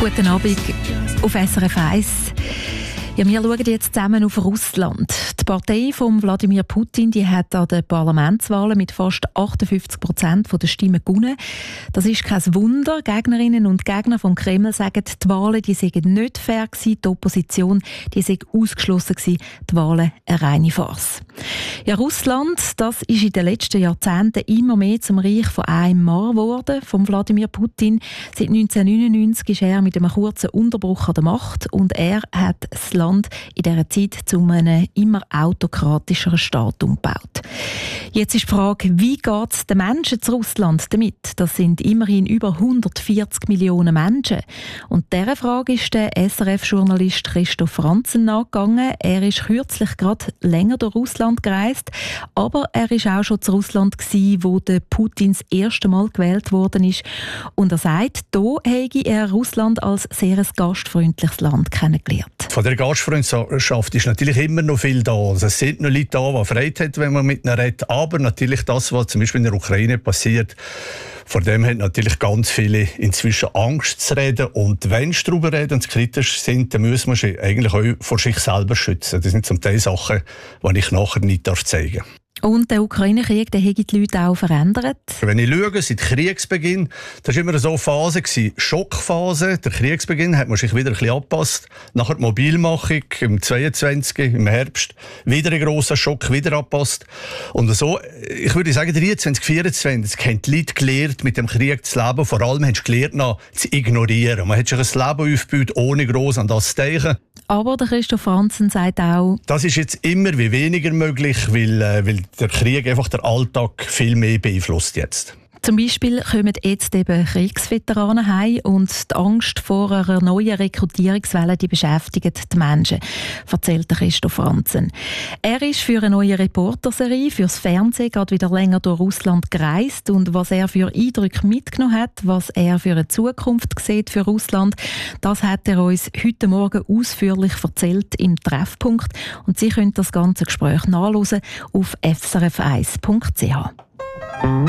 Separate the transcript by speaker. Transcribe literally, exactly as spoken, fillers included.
Speaker 1: Guten Abend auf S R F eins. Ja, wir schauen jetzt zusammen auf Russland. Die Partei von Wladimir Putin die hat an den Parlamentswahlen mit fast achtundfünfzig Prozent der Stimmen gewonnen. Das ist kein Wunder. Gegnerinnen und Gegner vom Kreml sagen, die Wahlen die seien nicht fair gewesen, die Opposition die sei ausgeschlossen gewesen, die Wahlen eine reine Farce. Ja, Russland, das ist in den letzten Jahrzehnten immer mehr zum Reich von einem Mann geworden, von Wladimir Putin. Seit neunzehnhundertneunundneunzig ist er mit einem kurzen Unterbruch an der Macht und er hat das Land in dieser Zeit zu einem immer autokratischeren Staat umgebaut. Jetzt ist die Frage, wie geht es den Menschen zu Russland damit? Das sind immerhin über hundertvierzig Millionen Menschen. Und dieser Frage ist der S R F-Journalist Christoph Franzen nachgegangen. Er ist kürzlich gerade länger durch Russland gereist, aber er ist auch schon zu Russland gewesen, wo der Putin das erste Mal gewählt worden ist. Und er sagt, da habe er Russland als sehr ein gastfreundliches Land kennengelernt.
Speaker 2: Von der Gastfreundschaft ist natürlich immer noch viel da. Also es sind noch Leute da, die Freude haben, wenn man mit ihnen redet. Aber natürlich das, was zum Beispiel in der Ukraine passiert, vor dem haben natürlich ganz viele inzwischen Angst zu reden. Und wenn sie darüber reden und kritisch sind, dann müssen wir sie eigentlich auch vor sich selber schützen. Das sind zum Teil Sachen, die ich nachher nicht zeigen darf.
Speaker 1: Und der Ukraine-Krieg, der hat die Leute auch verändert?
Speaker 2: Wenn ich schaue, seit Kriegsbeginn, das war immer so eine Phase, Schockphase. Der Kriegsbeginn hat man sich wieder ein bisschen angepasst. Nachher die Mobilmachung im zweiundzwanzig, im Herbst, wieder ein grosser Schock, wieder angepasst. Und so, ich würde sagen, dreiundzwanzig, vierundzwanzig haben die Leute gelernt, mit dem Krieg zu leben. Vor allem haben sie gelernt, noch zu ignorieren. Man hat sich ein Leben aufgebaut, ohne gross an das zu denken.
Speaker 1: Aber der Christoph Franzen sagt auch,
Speaker 2: das ist jetzt immer wie weniger möglich, weil, äh, weil der Krieg einfach den Alltag viel mehr beeinflusst jetzt.
Speaker 1: Zum Beispiel kommen jetzt eben Kriegsveteranen heim und die Angst vor einer neuen Rekrutierungswelle die beschäftigt die Menschen, erzählt Christoph Franzen. Er ist für eine neue Reporterserie fürs Fernsehen gerade wieder länger durch Russland gereist und was er für Eindrücke mitgenommen hat, was er für eine Zukunft sieht für Russland, das hat er uns heute Morgen ausführlich erzählt im Treffpunkt und Sie können das ganze Gespräch nachhören auf s r f eins punkt c h.